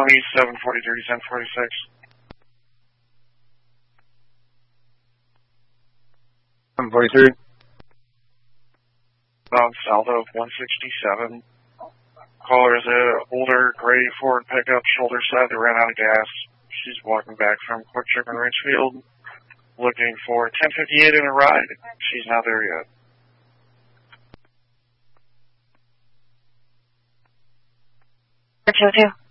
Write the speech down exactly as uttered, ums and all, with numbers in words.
twenty, seven forty-three, ten forty-six. seven forty-three. Um, south of one sixty-seven. Caller is an older gray Ford pickup, shoulder side that ran out of gas. She's walking back from Quick Trip in Richfield, looking for ten fifty-eight in a ride. She's not there yet. two oh two.